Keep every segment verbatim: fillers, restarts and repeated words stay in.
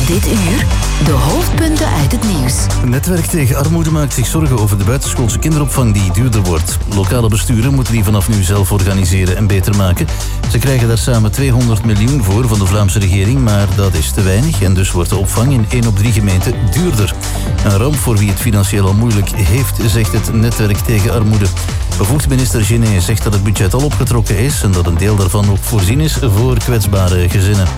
Dit uur de hoofdpunten uit het nieuws. Het netwerk tegen armoede maakt zich zorgen over de buitenschoolse kinderopvang die duurder wordt. Lokale besturen moeten die vanaf nu zelf organiseren en beter maken. Ze krijgen daar samen tweehonderd miljoen voor van de Vlaamse regering, maar dat is te weinig en dus wordt de opvang in één op drie gemeenten duurder. Een ramp voor wie het financieel al moeilijk heeft, zegt het netwerk tegen armoede. Bevoegd minister Genet zegt dat het budget al opgetrokken is en dat een deel daarvan ook voorzien is voor kwetsbare gezinnen.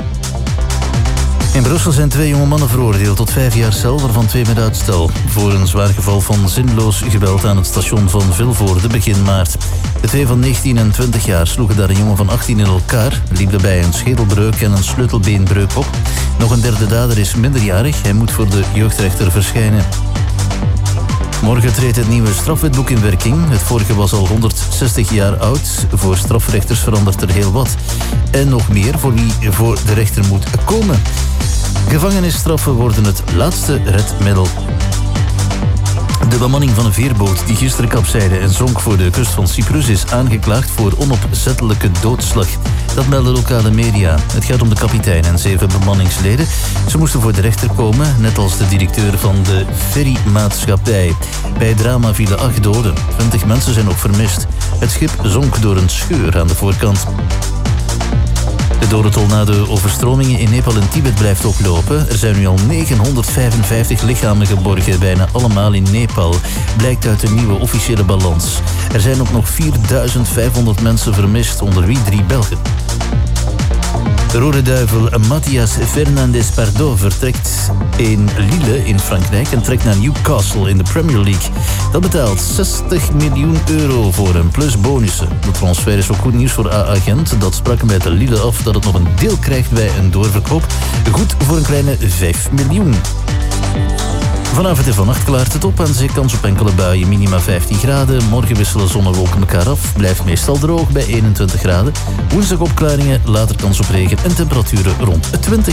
In Brussel zijn twee jonge mannen veroordeeld tot vijf jaar cel, waarvan twee met uitstel, voor een zwaar geval van zinloos geweld aan het station van Vilvoorde begin maart. De twee van negentien en twintig jaar sloegen daar een jongen van achttien in elkaar, liep daarbij een schedelbreuk en een sleutelbeenbreuk op. Nog een derde dader is minderjarig, hij moet voor de jeugdrechter verschijnen. Morgen treedt het nieuwe strafwetboek in werking. Het vorige was al honderdzestig jaar oud. Voor strafrechters verandert er heel wat. En nog meer voor wie voor de rechter moet komen. Gevangenisstraffen worden het laatste redmiddel. De bemanning van een veerboot die gisteren kapseide en zonk voor de kust van Cyprus is aangeklaagd voor onopzettelijke doodslag. Dat melden lokale media. Het gaat om de kapitein en zeven bemanningsleden. Ze moesten voor de rechter komen, net als de directeur van de ferrymaatschappij. Bij het drama vielen acht doden. Twintig mensen zijn nog vermist. Het schip zonk door een scheur aan de voorkant. De dodentol na de overstromingen in Nepal en Tibet blijft oplopen. Er zijn nu al negenhonderdvijfenvijftig lichamen geborgen, bijna allemaal in Nepal. Blijkt uit de nieuwe officiële balans. Er zijn ook nog vierduizend vijfhonderd mensen vermist, onder wie drie Belgen. De Rode Duivel Matthias Fernandez Pardo vertrekt in Lille in Frankrijk en trekt naar Newcastle in de Premier League. Dat betaalt zestig miljoen euro voor hem, plus bonussen. De transfer is ook goed nieuws voor A A Gent. Dat sprak bij de Lille af dat het nog een deel krijgt bij een doorverkoop. Goed voor een kleine vijf miljoen. Vanavond en vannacht klaart het op. Aan zee kans op enkele buien, minima vijftien graden. Morgen wisselen zon en wolken elkaar af. Blijft meestal droog bij eenentwintig graden. Woensdag opklaringen, later kans op regen en temperaturen rond twintig.